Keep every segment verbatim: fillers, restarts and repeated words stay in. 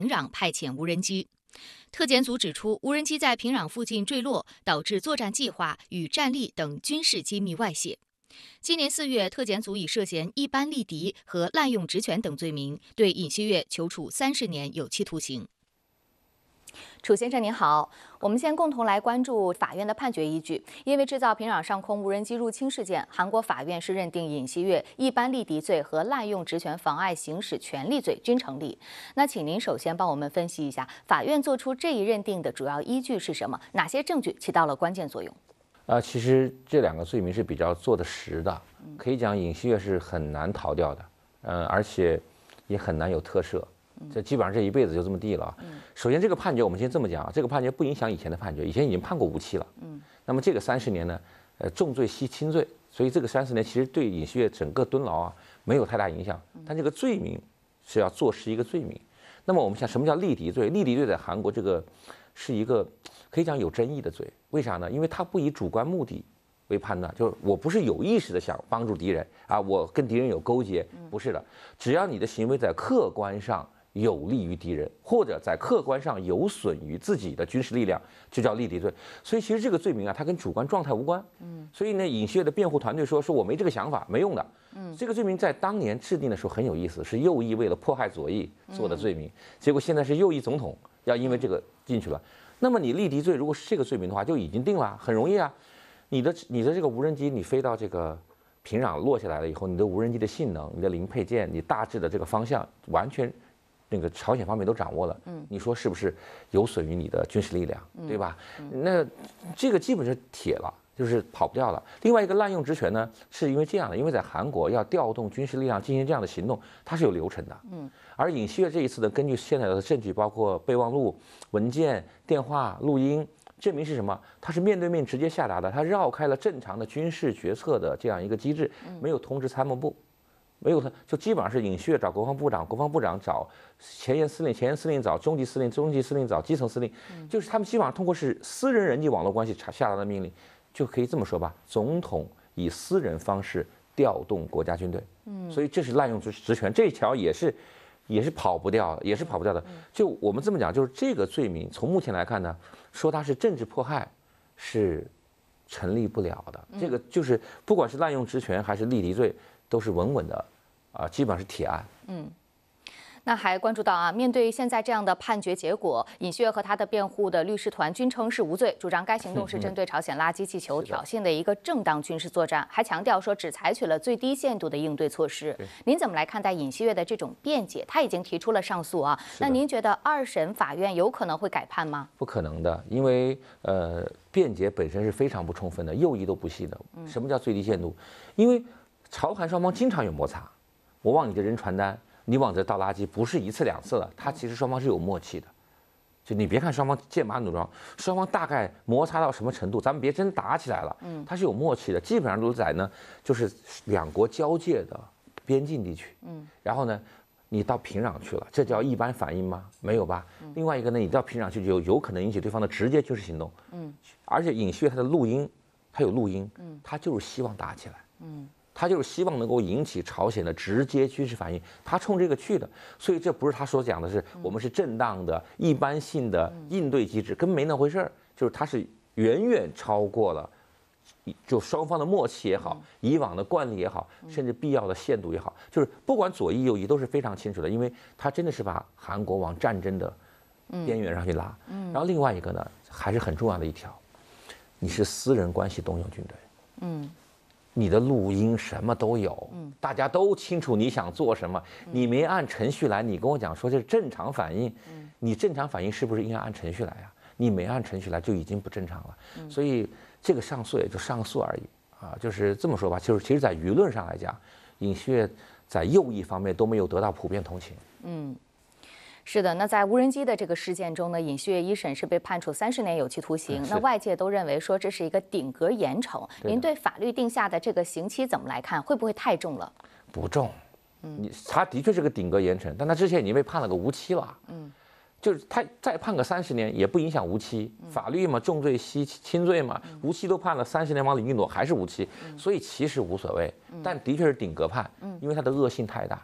平壤派遣无人机。特检组指出，无人机在平壤附近坠落，导致作战计划与战力等军事机密外泄。今年四月，特检组以涉嫌一般力敌和滥用职权等罪名，对尹锡悦求处三十年有期徒刑。楚先生您好，我们先共同来关注法院的判决依据。因为制造平壤上空无人机入侵事件，韩国法院是认定尹锡悦一般力敌罪和滥用职权妨碍行使权力罪均成立。那请您首先帮我们分析一下，法院做出这一认定的主要依据是什么？哪些证据起到了关键作用？ 啊、呃，其实这两个罪名是比较做得实的，可以讲尹锡悦是很难逃掉的，嗯、呃，而且也很难有特赦。这基本上这一辈子就这么地了。首先，这个判决我们先这么讲，这个判决不影响以前的判决，以前已经判过无期了。嗯，那么这个三十年呢，呃，重罪系轻罪，所以这个三十年其实对尹锡悦整个蹲牢啊没有太大影响。但这个罪名是要坐实一个罪名。那么我们想，什么叫力敌罪？力敌罪在韩国这个是一个可以讲有争议的罪，为啥呢？因为它不以主观目的为判断，就是我不是有意识的想帮助敌人啊，我跟敌人有勾结，不是的，只要你的行为在客观上有利于敌人，或者在客观上有损于自己的军事力量，就叫力敌罪。所以其实这个罪名啊，它跟主观状态无关。嗯，所以呢，尹锡悦的辩护团队说，说我没这个想法，没用的。嗯，这个罪名在当年制定的时候很有意思，是右翼为了迫害左翼做的罪名，结果现在是右翼总统要因为这个进去了。那么你力敌罪如果是这个罪名的话，就已经定了，很容易啊。你的你的这个无人机，你飞到这个平壤落下来了以后，你的无人机的性能、你的零配件、你大致的这个方向完全。那个朝鲜方面都掌握了，嗯，你说是不是有损于你的军事力量，对吧？那这个基本是铁了，就是跑不掉了。另外一个滥用职权呢，是因为这样的，因为在韩国要调动军事力量进行这样的行动，它是有流程的，嗯。而尹锡悦这一次呢，根据现在的证据，包括备忘录、文件、电话、录音，证明是什么？他是面对面直接下达的，他绕开了正常的军事决策的这样一个机制，没有通知参谋部。没有他，就基本上是尹锡悦找国防部长，国防部长找前沿司令，前沿司令找中级司令，中级司令找基层司令，就是他们基本上通过是私人人际网络关系下达的命令，就可以这么说吧，总统以私人方式调动国家军队，嗯，所以这是滥用职职权，这一条也是也是跑不掉，也是跑不掉的。就我们这么讲，就是这个罪名从目前来看呢，说它是政治迫害是成立不了的，这个就是不管是滥用职权还是力敌罪，都是稳稳的。啊，基本上是铁案。嗯， 那还关注到啊，面对现在这样的判决结果，尹锡悦和他的辩护的律师团均称是无罪，主张该行动是针对朝鲜垃圾气球挑衅的一个正当军事作战，还强调说只采取了最低限度的应对措施。您怎么来看待尹锡悦的这种辩解？他已经提出了上诉啊，那您觉得二审法院有可能会改判吗？ 不可能的，因为呃，辩解本身是非常不充分的，右翼都不细的。什么叫最低限度？因为朝韩双方经常有摩擦。我往你这扔传单，你往这倒垃圾，不是一次两次了，它其实双方是有默契的。就你别看双方剑拔弩张，双方大概摩擦到什么程度，咱们别真打起来了，嗯，它是有默契的，基本上都在呢，就是两国交界的边境地区，嗯，然后呢，你到平壤去了，这叫一般反应吗？没有吧？嗯、另外一个呢，你到平壤去就有可能引起对方的直接军事行动，嗯，而且尹锡悦他的录音，他有录音，嗯，他就是希望打起来，嗯。他就是希望能够引起朝鲜的直接军事反应，他冲这个去的，所以这不是他所讲的是我们是正当的、一般性的应对机制，根本没那回事儿。就是他是远远超过了，就双方的默契也好，以往的惯例也好，甚至必要的限度也好，就是不管左翼右翼都是非常清楚的，因为他真的是把韩国往战争的边缘上去拉。然后另外一个呢，还是很重要的一条，你是私人关系动用军队，嗯。你的录音什么都有，嗯，大家都清楚你想做什么，你没按程序来，你跟我讲说这是正常反应，嗯，你正常反应是不是应该按程序来呀？你没按程序来就已经不正常了，所以这个上诉也就上诉而已啊，就是这么说吧，就是其实在舆论上来讲，尹锡悦在右翼方面都没有得到普遍同情，嗯。 是的，那在无人机的这个事件中呢，尹锡悦一审是被判处三十年有期徒刑。那外界都认为说这是一个顶格严惩。您对法律定下的这个刑期怎么来看？会不会太重了？ 不重，你他的确是个顶格严惩，但他之前已经被判了个无期了。嗯，就是他再判个三十年也不影响无期。法律嘛，重罪析轻罪嘛，无期都判了三十年往里一挪还是无期，所以其实无所谓。但的确是顶格判，因为他的恶性太大。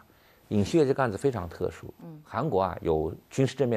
尹锡悦这个案子非常特殊，韩国啊有军事政变。